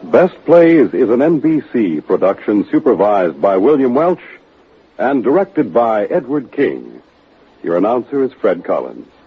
Best Plays is an NBC production supervised by William Welch and directed by Edward King. Your announcer is Fred Collins.